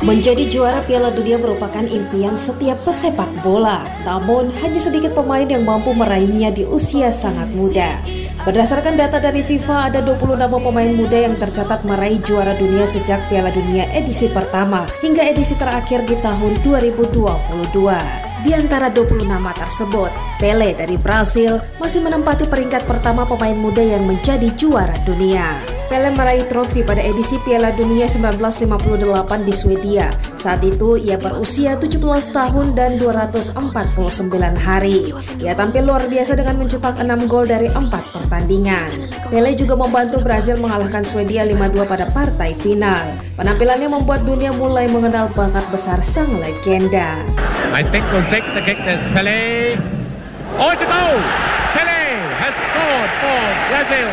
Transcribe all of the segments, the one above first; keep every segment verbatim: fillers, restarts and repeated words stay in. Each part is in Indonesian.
Menjadi juara Piala Dunia merupakan impian setiap pesepak bola, namun hanya sedikit pemain yang mampu meraihnya di usia sangat muda. Berdasarkan data dari FIFA, ada dua puluh nama pemain muda yang tercatat meraih juara dunia sejak Piala Dunia edisi pertama hingga edisi terakhir di tahun dua ribu dua puluh dua. Di antara dua puluh nama tersebut, Pelé dari Brasil masih menempati peringkat pertama pemain muda yang menjadi juara dunia. Pelé meraih trofi pada edisi Piala Dunia seribu sembilan ratus lima puluh delapan di Swedia. Saat itu ia berusia tujuh belas tahun dan dua ratus empat puluh sembilan hari. Ia tampil luar biasa dengan mencetak enam gol dari empat pertandingan. Pelé juga membantu Brazil mengalahkan Swedia lima dua pada partai final. Penampilannya membuat dunia mulai mengenal bakat besar sang legenda. I think we'll take the kick. There's Pelé. Oh, it's a goal! Pelé has scored for Brazil.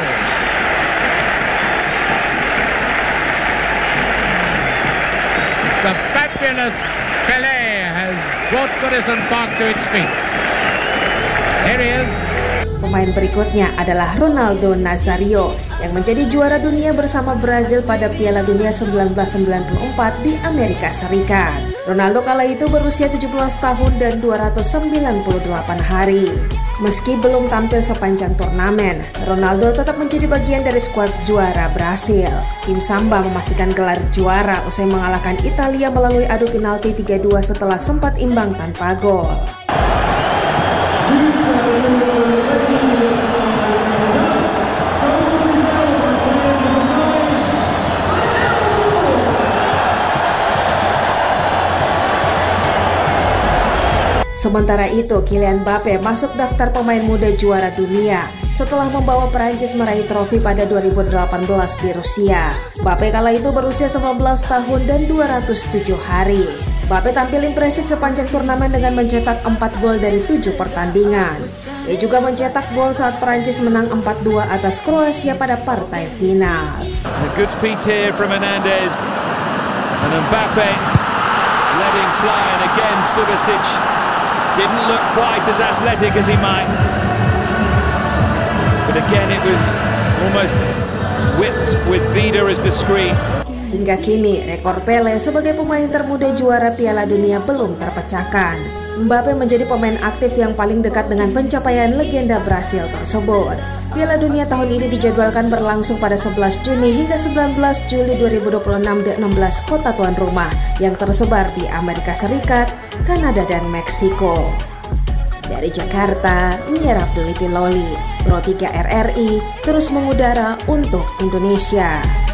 The fabulous Pelé has brought Goodison Park to its feet. Here he is. Pemain berikutnya adalah Ronaldo Nazario yang menjadi juara dunia bersama Brazil pada Piala Dunia seribu sembilan ratus sembilan puluh empat di Amerika Serikat. Ronaldo kala itu berusia tujuh belas tahun dan dua ratus sembilan puluh delapan hari. Meski belum tampil sepanjang turnamen, Ronaldo tetap menjadi bagian dari skuad juara Brasil. Tim Samba memastikan gelar juara usai mengalahkan Italia melalui adu penalti tiga dua setelah sempat imbang tanpa gol. Sementara itu, Kylian Mbappe masuk daftar pemain muda juara dunia setelah membawa Perancis meraih trofi pada dua ribu delapan belas di Rusia. Mbappe kala itu berusia sembilan belas tahun dan dua ratus tujuh hari. Mbappe tampil impresif sepanjang turnamen dengan mencetak empat gol dari tujuh pertandingan. Ia juga mencetak gol saat Perancis menang empat dua atas Kroasia pada partai final. A good feat here from Hernandez and Mbappe letting fly, and again Subasic didn't look quite as athletic as he might. But again it was almost whipped with Vida as the screen. Hingga kini, rekor Pelé sebagai pemain termuda juara Piala Dunia belum terpecahkan. Mbappe menjadi pemain aktif yang paling dekat dengan pencapaian legenda Brasil tersebut. Piala Dunia tahun ini dijadwalkan berlangsung pada sebelas Juni hingga sembilan belas Juli dua ribu dua puluh enam di enam belas kota tuan rumah yang tersebar di Amerika Serikat, Kanada, dan Meksiko. Dari Jakarta, Mira Abduliti Loli, Pro tiga R R I, terus mengudara untuk Indonesia.